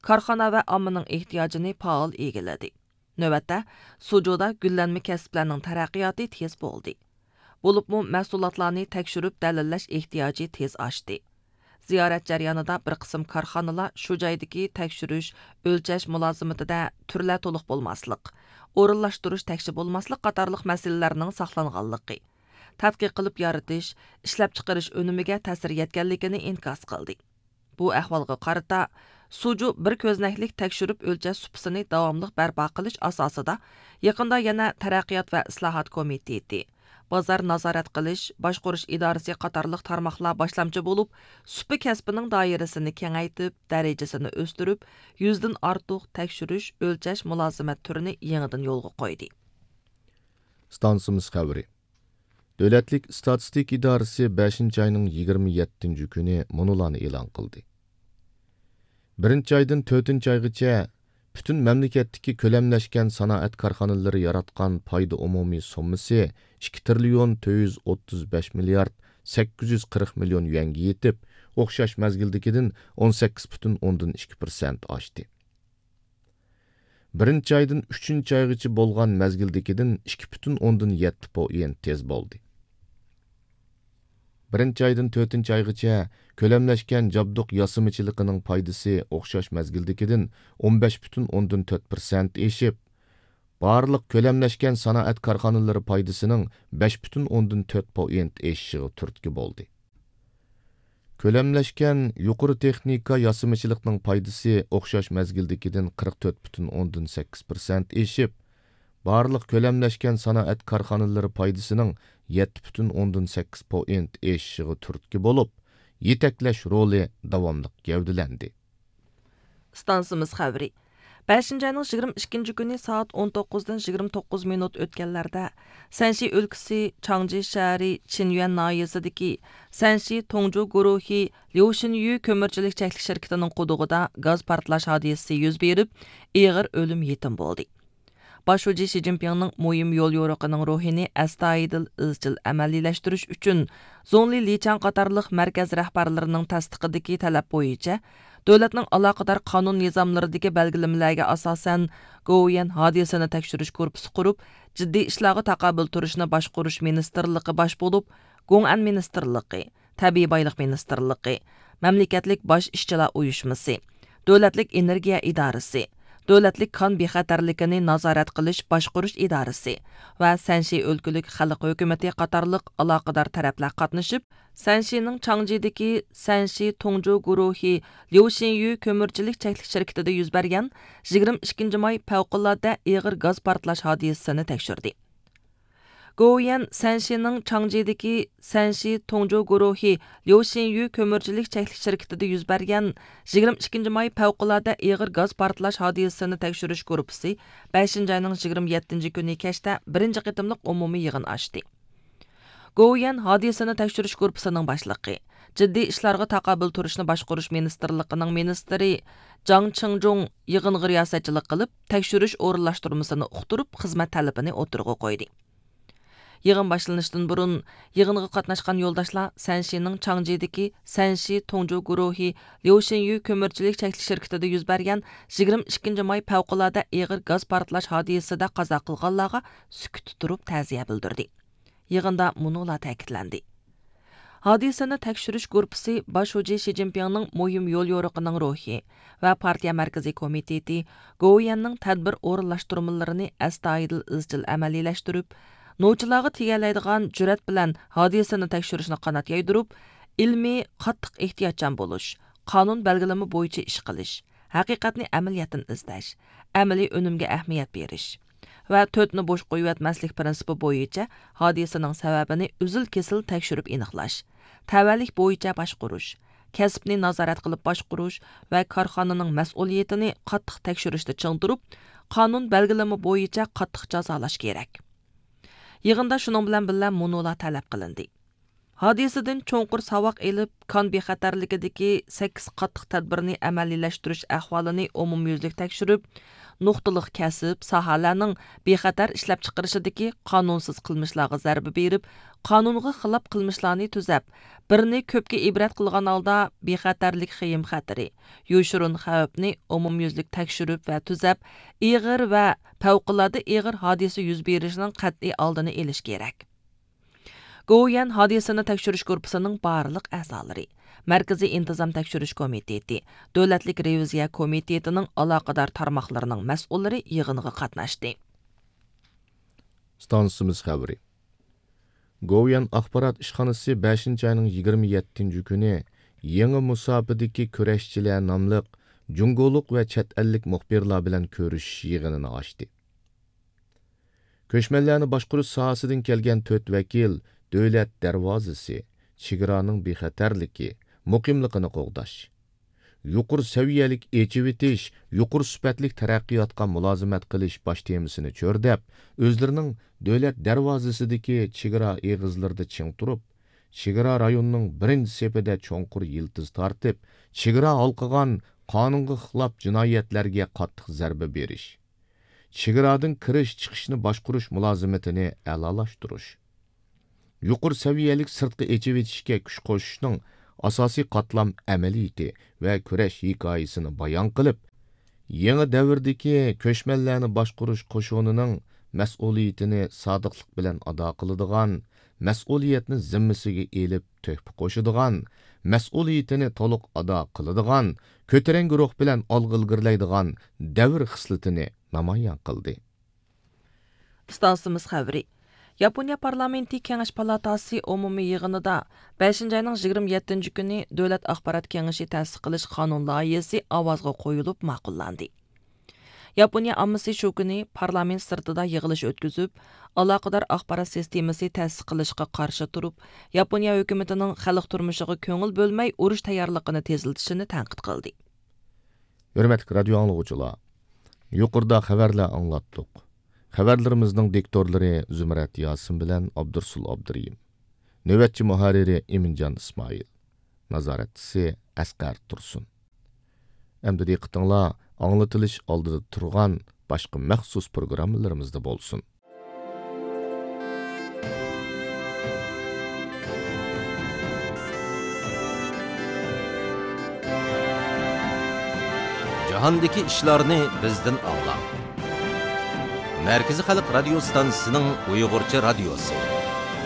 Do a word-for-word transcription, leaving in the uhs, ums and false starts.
korxona va ommaning ehtiyojini faol egiladi. Növbətdə, Sucuda güllenme kəsblərinin tərəqqiyatı tez boldu. Bulubmu məhsulotlarni təkşürüb dəlilləş ehtiyacı tez aşdı. Ziyaret jarayonida bir qism korxonalar shu joydagi təkşürüş, ölçəş mülazimatida türlər to'liq bo'lmaslik, o'rinlashtirish təkşi bo'lmaslik qatorliq masalalarning saqlanganligi, tadqiq qilib yaratish, ishlab chiqarish o'nimiga ta'sir yetganligini inkos qildi. Bu ahvolga qarata Sucu bir ko'znaklik tekshirib o'lchash supasini davomli barpo qilish asosida yaqinda yana taraqqiyot va islohot komiteti, bozor nazorat qilish, boshqarish idorasi qatorliq tarmoqlar boshlamchi bo'lib, supa kasbining doirasini kengaytib, darajasini o'stirib, yuzdan ortiq tekshirish, o'lchash mulozimat turini yangidan yo'lga qo'ydi. Stansimiz xabari. Davlatlik statistik idorasi beshinchi oyning yigirma yettinchi kuni munolarni e'lon qildi. birinchi aydan to'rtinchi oygacha butun mamlakatdagi ko'lamlashgan sanoat korxonalari yaratgan foyda umumiy summasi ikki trillion to'rt yuz o'ttiz besh milliard sakkiz yuz qirq million yuanga yetib, o'xshash mazgildagidan o'n sakkiz butun o'ndan ikki persent oshdi. birinchi aydan uchinchi oygacha bo'lgan mazgildagidan ikki butun o'ndan yetti foiz tez bo'ldi. birinchi aydan to'rtinchi oygacha ko'lamlashgan jabduq yasimichiligining foydasi o'xshash mazgildagidan o'n besh butun o'ndan to'rt persent eshib, barliq ko'lamlashgan sanoat korxonalari foydasining besh butun o'ndan to'rt foiz eshishiga turtki bo'ldi. Ko'lamlashgan yuqori texnika yasimichilikning foydasi o'xshash mazgildagidan qirq to'rt butun o'ndan sakkiz persent eshib, barliq ko'lamlashgan sanoat korxonalari foydasining yetti butun o'ndan sakkiz foiz eshishiga turtki bo'lib, yetaklash roli davomli gavdalandi. Stansimiz xabari. beshinchi ayning yigirma ikkinchi kuni soat o'n to'qqizdan yigirma to'qqiz minut o'tganlarda Sanshi o'lkasi Changji shahri Chinyuan noyasidagi Sanshi Tongju guruhi Liushinyu ko'mirchilik cheklik shirkatining qudug'ida gaz portlash hodisasi yuz berib, og'ir o'lim yetim bo'ldi. Başuji Xi Jinpingning muhim yo'l yo'riqining ruhini astoydil izchil amaliylashtirish uchun Zongli Lichang qatorliq markaz rahbarlarining tasdiqidagi talab bo'yicha davlatning aloqador qonun nizomlaridagi belgilamalariga asosan Go'yan hodisani tekshirish korpusi qurib, jiddiy ishlarga taqobil turishni boshqarish ministrligi bosh bo'lib, Gong'an ministrligi, tabiiy boylik ministrligi, mamlakatlik bosh ishchilar uyushmasi, davlatlik energiya idorasi, Davlatlik kan bexatarligini nazorat qilish boshqarish idorasi va Sanshi o'lkalik xalq hukumati qatorliq aloqador taraflar qatnashib, Sanshining Changjidagi Sanshi Tongju guruhi Liushinyu ko'mirchilik cheklik shirkatida yuz bergan yigirma ikkinchi may favqulodda og'ir gaz portlash hodisasini tekshirdi. Go'yan Sanshining Changjidagi Sanshi Tongju guruhi Liushinyu ko'mirchilik cheklik shirkatida yuz bergan yigirma ikkinchi may favqulodda og'ir gaz portlash hodisasini tekshirish korpusi beshinchi ayning yigirma yettinchi kuni kechda birinchi qitimliq umumiy yig'in ochdi. Go'yan hodisasini tekshirish korpusining boshlig'i, jiddiy ishlarga taqobil turishni boshqarish ministrligining ministri Jang Chingjong yig'inga riyosatchilik qilib, tekshirish o'rinlashtirmasini uqtirib, xizmat talabini o'tirg'a qo'ydi. Yığın başlanışdan burun yığınğa qatnaşqan yoldaşlar Sanshining Changjidagi Sanshi Tongju guruhi Liushinyu ko'mirchilik cheklik shirkatida yuz bergan yigirma ikkinchi may favqulodda og'ir gaz portlash hodisasida qazo qilganlarga sukut turib ta'ziya bildirdi. Yig'inda munolar ta'kidlandi. Hodisani tekshirish korpusi Başuji Xi Jinpingning muhim yo'l yo'riqining ruhi va partiya markaziy komiteti Go'yanning tadbir o'rinlashtirmalarini astoydil izchil amaliylashtirib, Novchilarga tegalaydigan jur'at bilan hodisani tekshirishni qanot yaydirib, ilmiy qattiq ehtiyotchan bo'lish, qonun belgilama bo'yicha ish qilish, haqiqatni amaliyatdan izlash, amaliy unumga ahamiyat berish va to'tni bo'sh qo'yatmaslik prinsipi bo'yicha hodisaning sababini uzil-kesil tekshirib aniqlash, tavallik bo'yicha boshqarish, kasbni nazorat qilib boshqarish va korxonaning mas'uliyatini qattiq tekshirishda chingdirib, qonun belgilama bo'yicha qattiq jazolash kerak. Yig'inda shuning bilan birga munolar talab qilindi. Hodisadan cho'nqur savoq elib, kan bexatarligidagi sakkiz qattiq tadbirni amaliylashtirish ahvolini umumyuzlik tekshirib, nuqtaliq kasb sohalarning bexatar ishlab chiqarishidagi qonunsiz qilmishlarga zarba berib, qonunga xilof qilmishlarni tuzab, birini ko'pga ibrat qilgan holda bexatarlik xiyim xatiri, yoshurun xavfni umumyuzlik tekshirib va tuzab, ig'ir va favqulodda ig'ir hodisa yuz berishining qat'iy oldini olish kerak. Go'yan hodisani tekshirish korpusining barliq a'zolari, Markaziy intizom tekshirish komiteti, Davlatlik reviziya komitetining aloqador tarmoqlarining mas'ullari yig'inga qatnashdi. Stansimiz xabari. Go'yan axborot ishxonasi beshinchi ayning yigirma yettinchi kuni yangi musofadagi kurashchilar nomli jungoluq va chet ellik muxbirlar bilan ko'rishish yig'inini ochdi. Ko'chmanlarni boshqarish sohasidan kelgan to'rt vakil davlat darvozasi, chegaraning bexatarligi, muqimligini qo'g'dash, yuqori saviyalik echivitish, yuqori sifatli taraqqiyotga mulozimat qilish bosh temasini cho'rdab, o'zlarining davlat darvozasidagi chegara eg'izlarida ching turib, chegara rayonining birinchi sepida cho'nqur yiltiz tortib, chegara halqigan qonunga xilof jinoyatlarga qattiq zarba berish, chegaradan kirish chiqishni boshqarish mulozimatini a'lolashtirish, yuqori saviyalik sirtqi echivitishga kuch qo'shishning asosiy qatlam amaliyati va kurash hikoyasini bayon qilib, yangi davrdagi ko'chmanlarni boshqarish qo'shinining mas'uliyatini sodiqlik bilan ado qiladigan, mas'uliyatni zimmasiga elib to'hfa qo'shadigan, mas'uliyatini to'liq ado qiladigan, ko'tarangi ruh bilan olg'a ilgirlaydigan davr xislatini namoyon qildi. Stansimiz xabari. Yaponiya parlamenti Kengash palatasi umumiy yig'inida beshinchi ayning yigirma yettinchi kuni Davlat axborot kengashi ta'sis qilish qonun loyihasi ovozga qo'yilib ma'qullandi. Yaponiya ammasi shu kuni parlament sirtida yig'ilish o'tkazib, aloqador axborot sistemasi ta'sis qilishga qarshi turib, Yaponiya hukumatining xalq turmushiga ko'ngil bo'lmay urush tayyorligini tezlatishini tanqid qildi. Hurmatli radio anglovchilar, yuqorida xabarlar anglatdik. Xabarlarimizning diktorlari Zumrat Yasin bilan Abdursul Abduriyim. Navbatchi muharriri Eminjon Ismoil. Nazoratchisi Asqar Tursun. Endi diqqatinglar anglatilish oldida turgan boshqa maxsus programmalarimizda bo'lsin. Jahondagi ishlarni bizdan anglang. Merkezi Xalq Radio Stansiyasining Uyg'urcha radiosi.